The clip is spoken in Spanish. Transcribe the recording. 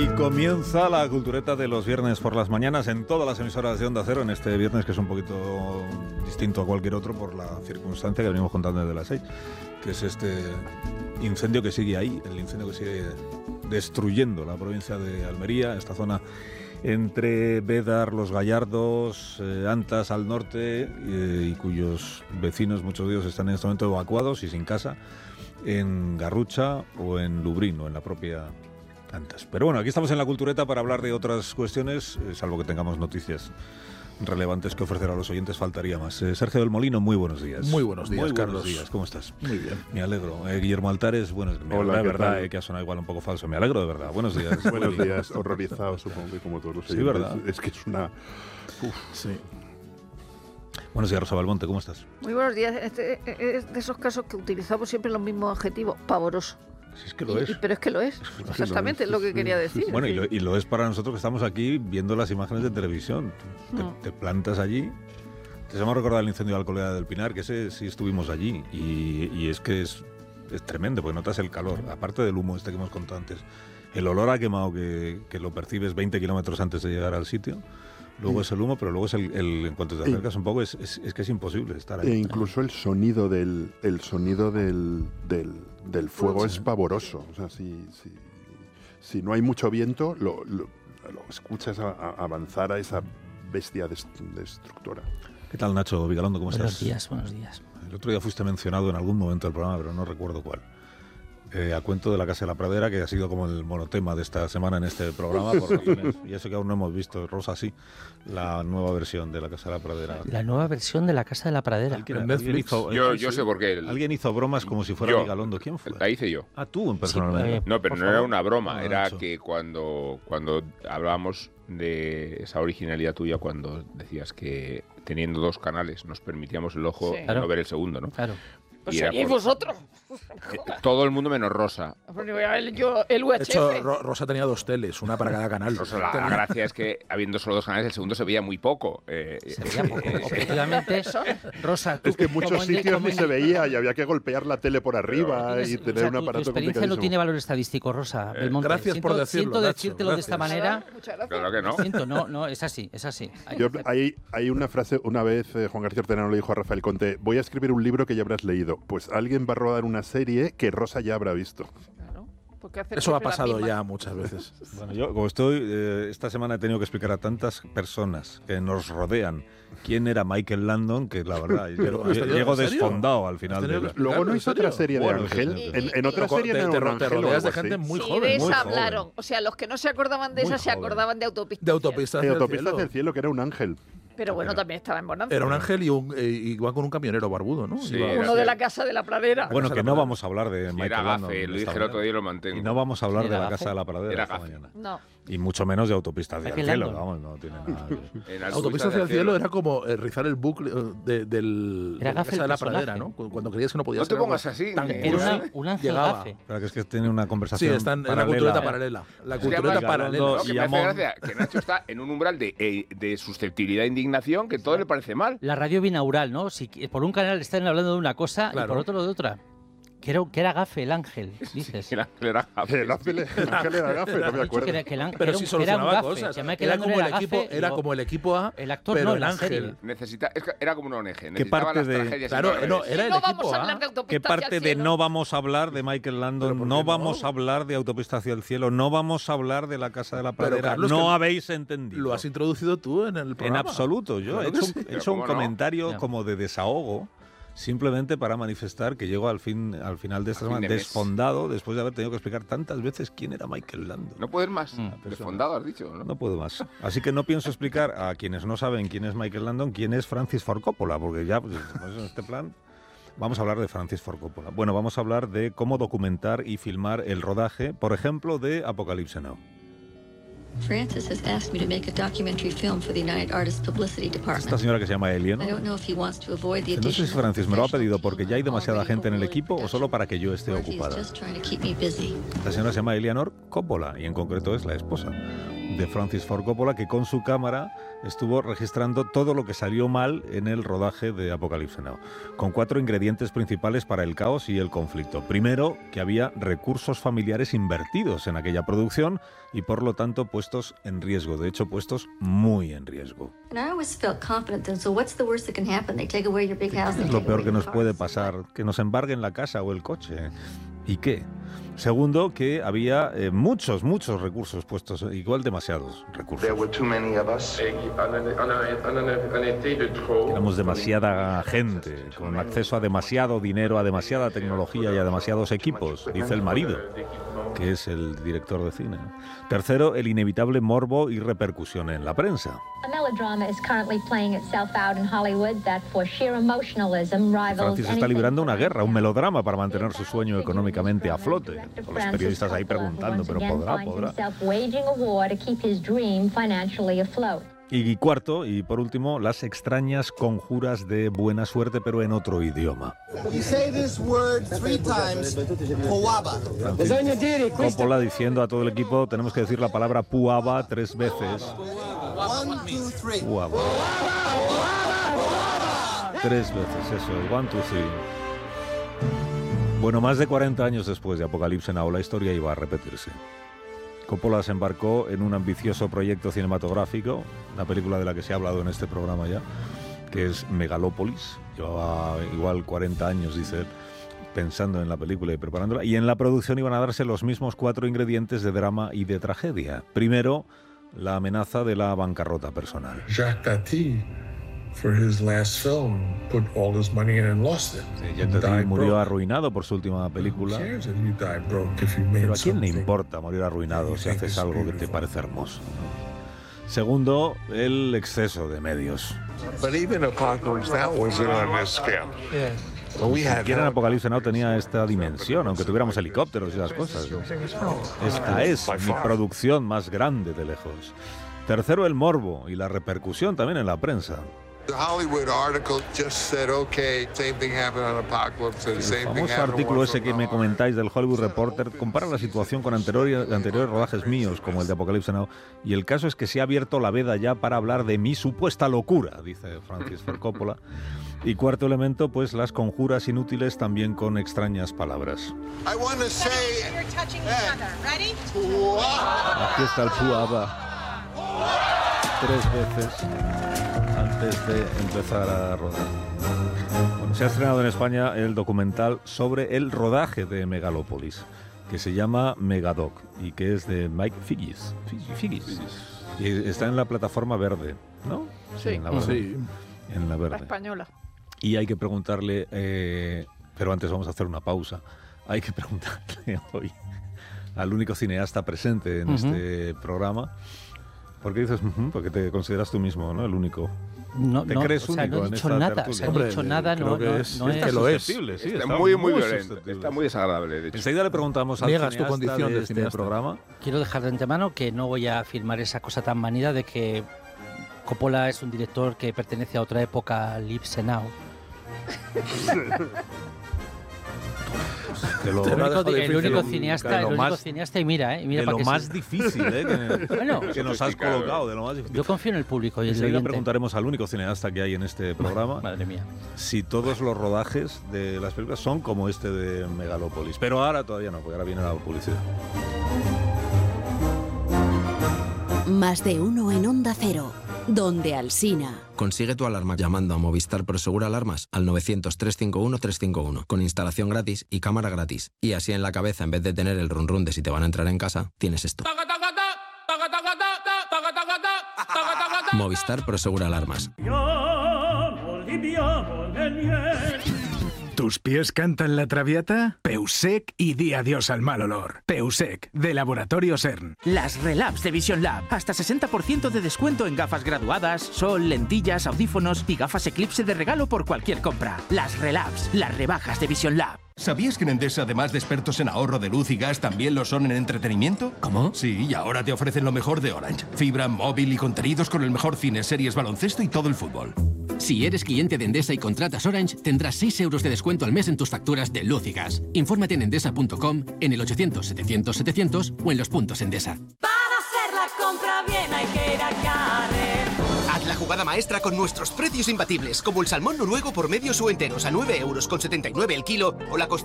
Y comienza la cultureta de los viernes por las mañanas en todas las emisoras de Onda Cero, en este viernes que es un poquito distinto a cualquier otro por la circunstancia que venimos contando desde las 6, que es este incendio que sigue ahí, el incendio que sigue destruyendo la provincia de Almería, esta zona entre Bédar, Los Gallardos, Antas al norte, y cuyos vecinos, muchos de ellos, están en este momento evacuados y sin casa, en Garrucha o en Lubrino, en la propia Antas. Pero bueno, aquí estamos en la cultureta para hablar de otras cuestiones, salvo que tengamos noticias relevantes que ofrecer a los oyentes, faltaría más. Sergio del Molino, muy buenos días. Muy buenos días, muy Carlos. Buenos días, ¿cómo estás? Muy bien. Me alegro. Guillermo Altares, bueno, me Hola, de verdad, tal? que ha sonado igual un poco falso. Me alegro de verdad. Buenos días. Buenos días, horrorizado, supongo que como todos los Sí, oyentes. ¿verdad? Es que es una... Sí. Buenos días, Rosa Belmonte, ¿cómo estás? Muy buenos días. Este es de esos casos que utilizamos siempre los mismos adjetivos, pavoroso. Si es que lo es. Pero es que lo es. Exactamente, es lo que quería decir. Bueno, y lo es para nosotros que estamos aquí viendo las imágenes de televisión. Te plantas allí. Te hemos recordado el incendio de Alcolea del Pinar, que ese sí estuvimos allí. Y es que es tremendo, porque notas el calor. Aparte del humo este que hemos contado antes. El olor a quemado que lo percibes 20 kilómetros antes de llegar al sitio. Luego es el humo, pero luego es en cuanto te acercas un poco, es que es imposible estar ahí. E incluso el sonido del fuego es pavoroso. O sea, si no hay mucho viento, lo escuchas avanzar a esa bestia destructora. ¿Qué tal, Nacho Vigalondo? ¿Cómo estás? Buenos días. El otro día fuiste mencionado en algún momento del programa, pero no recuerdo cuál. A cuento de la Casa de la Pradera, que ha sido como el monotema de esta semana en este programa, por razones, y eso que aún no hemos visto, Rosa sí, la nueva versión de la Casa de la Pradera. La nueva versión de la Casa de la Pradera. ¿Alguien hizo, Yo sé por qué. Alguien hizo bromas como si fuera Vigalondo. ¿Quién fue? La hice yo. Ah, tú personalmente. Sí, No, pero no era una broma, era Nacho. que cuando hablábamos de esa originalidad tuya, cuando decías que teniendo dos canales nos permitíamos el ojo Sí. de no ver el segundo, ¿no? Claro. Pues Y era seríais por- vosotros. Todo el mundo menos Rosa. Porque voy a ver yo el De UHF. hecho, Rosa tenía dos teles, una para cada canal. Rosa, la gracia es que habiendo solo dos canales, el segundo se veía muy poco. Se veía poco. Objetivamente, Rosa, tú Es que en muchos como sitios como ni se veía y había que golpear la tele por arriba tienes- y o tener sea, un aparato tu experiencia no complicadísimo. tiene valor estadístico, Rosa Belmonte. gracias por decirlo, Siento Nacho, decírtelo de esta gracias. manera. Muchas gracias. Claro que no. Siento, no, es así, es así. Hay una frase, una vez Juan García Ortega le dijo a Rafael Conte: voy a escribir un libro que ya habrás leído. Pues alguien va a rodar una serie que Rosa ya habrá visto. Claro, porque hacer Eso ha siempre la pasado misma. ya muchas veces. Bueno, yo como estoy, esta semana he tenido que explicar a tantas personas que nos rodean quién era Michael Landon, que la verdad, Pero, yo ¿en serio? llego ¿En serio? desfondado al final ¿En serio? de Luego no ¿En hizo serio? otra serie de Bueno, Ángel. sí, sí. En otra serie no era un te ángel o rodeas algo de así. gente muy Sí, joven. de muy esa joven. hablaron. O sea, los que no se acordaban de Muy esa se joven. acordaban de Autopista. De autopistas En hacia el Autopistas cielo. del Cielo, que era un ángel. Pero bueno, también estaba en Bonanza. Era un ángel y iba con un camionero barbudo, ¿no? Sí, Iba- era Uno de la Casa de la Pradera. Bueno, Casa que de la no Pradera. vamos a hablar de Sí, Michael era Landon. gafe, lo esta dije el otro mañana. día y lo mantengo. Y no vamos a hablar Sí, de era la gafe. Casa de la Pradera Era esta gafe. mañana. No. Y mucho menos de Autopistas hacia el Michael cielo, Landon. vamos, no tiene nada que ver. En Autopista hacia el cielo era como rizar el bucle del Era de la gafe Casa de el la personaje. Era, ¿no? Cuando creías que no podías No te hacer algo pongas así. tan Era cursi, Un ángel llegaba. gafe. Espera, que es que tiene una Sí, conversación está en la paralela. cultureta paralela. La Es que cultureta además- paralela. No, que y me hace Amón. gracia que Nacho está en un umbral de susceptibilidad e indignación que todo le parece mal. La radio binaural, ¿no? Si por un canal están hablando de una cosa y Claro. por otro de otra. Que era gafe el ángel, dices. El ángel era gafe. El ángel era gafe, no me Has dicho acuerdo. que el ángel Pero era sí un- que era un solucionaba gafe. cosas. O sea, Michael Era Landon como el gafe, equipo, y era luego- como el equipo A, El actor pero no, el en la ángel. serie. Era como un ONG. ¿Qué Necesitaba parte las de- tragedias Claro, enormes. no, era el no equipo vamos a hablar A. de Autopista ¿Qué hacia parte el de cielo? no vamos a hablar de Michael ¿Pero Landon? por No qué no? vamos a hablar de Autopista hacia el cielo, no vamos a hablar de la Casa de la Pero, Pradera. Carlos, No que habéis entendido. Lo has introducido tú en el En programa. absoluto. Yo Claro he que hecho, sí. he hecho un ¿Cómo no? comentario Ya. como de desahogo, simplemente para manifestar que llego al final de esta Al fin semana de mes. desfondado después de haber tenido que explicar tantas veces quién era Michael Landon. No puedes más. Mm. Desfondado has dicho, ¿no? No puedo más. Así que no pienso explicar a quienes no saben quién es Michael Landon, quién es Francis Ford Coppola, porque ya pues, en este plan vamos a hablar de Francis Ford Coppola. Bueno, vamos a hablar de cómo documentar y filmar el rodaje, por ejemplo, de Apocalypse Now. Francis has asked me to make a documentary film for the United Artists Publicity Esta Department. señora que se llama Elia, ¿no? I don't know if he wants to avoid the No sé addition si of Francis me lo ha professional pedido porque ya hay team demasiada already gente en el overloading equipo o solo para que yo esté or if he's ocupada. just trying to keep me busy. Esta señora se llama Eleanor Coppola y en concreto es la esposa de Francis Ford Coppola, que con su cámara estuvo registrando todo lo que salió mal en el rodaje de Apocalypse Now, con 4 ingredientes principales para el caos y el conflicto. Primero, que había recursos familiares invertidos en aquella producción y por lo tanto puestos en riesgo, de hecho puestos muy en riesgo. Es lo peor que nos puede pasar, que nos embarguen la casa o el coche. ¿Y qué? Segundo, que había muchos recursos puestos, igual demasiados recursos. Éramos demasiada gente, con acceso a demasiado dinero, a demasiada tecnología y a demasiados equipos, dice el marido, que es el director de cine. Tercero, el inevitable morbo y repercusión en la prensa. Francis está librando una guerra, un melodrama para mantener su sueño económicamente a flote. Con los periodistas ahí preguntando, ¿pero podrá? Y cuarto, y por último, las extrañas conjuras de buena suerte, pero en otro idioma. Coppola diciendo a todo el equipo, tenemos que decir la palabra puaba 3 veces. Puaba. 3 veces, eso, 1, 2, 3. Bueno, más de 40 años después de Apocalypse Now, la historia iba a repetirse. Coppola se embarcó en un ambicioso proyecto cinematográfico, una película de la que se ha hablado en este programa ya, que es Megalópolis. Llevaba igual 40 años, dice él, pensando en la película y preparándola. Y en la producción iban a darse los mismos 4 ingredientes de drama y de tragedia. Primero, la amenaza de la bancarrota personal. Jacques Tati, for his last film, put all his money in and lost it. Sí, Jacques Tati murió arruinado por su última película. Pero ¿a quién le importa morir arruinado si haces algo que te parece hermoso, ¿no? Segundo, el exceso de medios. Ni siquiera en Apocalypse Now tenía esta dimensión, aunque tuviéramos helicópteros y esas cosas, ¿no? Esta es mi producción más grande de lejos. Tercero, el morbo y la repercusión también en la prensa. El famoso artículo ese que me comentáis del Hollywood Reporter compara la situación con anteriores rodajes míos, como el de Apocalypse Now, y el caso es que se ha abierto la veda ya para hablar de mi supuesta locura, dice Francis Ford Coppola. Y cuarto elemento, pues las conjuras inútiles también con extrañas palabras. Aquí está el puaba. 3 veces antes de empezar a rodar. Bueno, se ha estrenado en España el documental sobre el rodaje de Megalópolis, que se llama Megadoc y que es de Mike Figgis. Y está en la plataforma verde, ¿no? Sí. En la verde. Sí. En la verde. La española. Y hay que preguntarle, pero antes vamos a hacer una pausa, hay que preguntarle hoy al único cineasta presente en este programa. ¿Por qué dices, porque te consideras tú mismo, ¿no? El único? No, ¿Te crees único no he dicho en esta nada, tertulia? no he dicho nada, creo no que es. que lo es. Sí, Está muy violento, susceptible. está muy desagradable, de hecho. Enseguida le preguntamos al Niegas tu cineasta condición de de este cineasta. programa. Quiero dejar de antemano que no voy a afirmar esa cosa tan manida de que Coppola es un director que pertenece a otra época, Apocalypse Now. De lo, El único cineasta y mira de lo más difícil que nos has complicado. colocado, de lo más difícil. Yo confío en el público y el Enseguida oyente. preguntaremos al único cineasta que hay en este programa Madre mía. si todos los rodajes de las películas son como este de Megalópolis. Pero ahora todavía no, porque ahora viene la publicidad. Más de uno en Onda Cero, donde Alsina. Consigue tu alarma llamando a Movistar Prosegur Alarmas al 900-351-351 con instalación gratis y cámara gratis. Y así en la cabeza, en vez de tener el run run de si te van a entrar en casa, tienes esto. Movistar Prosegur Alarmas. ¿Tus pies cantan la Traviata? Peusec y di adiós al mal olor. Peusec, de Laboratorio CERN. Las Relabs de Vision Lab. Hasta 60% de descuento en gafas graduadas, sol, lentillas, audífonos y gafas Eclipse de regalo por cualquier compra. Las Relabs, las rebajas de Vision Lab. ¿Sabías que en Endesa, además de expertos en ahorro de luz y gas, también lo son en entretenimiento? ¿Cómo? Sí, y ahora te ofrecen lo mejor de Orange. Fibra, móvil y contenidos con el mejor cine, series, baloncesto y todo el fútbol. Si eres cliente de Endesa y contratas Orange, tendrás 6 euros de descuento al mes en tus facturas de luz y gas. Infórmate en endesa.com, en el 800-700-700 o en los puntos Endesa. Para hacer la compra pasa bien hay que ir a Carrefour. Haz la jugada maestra con nuestros precios imbatibles, como el salmón noruego por medios o enteros a 9,79 € el kilo, o la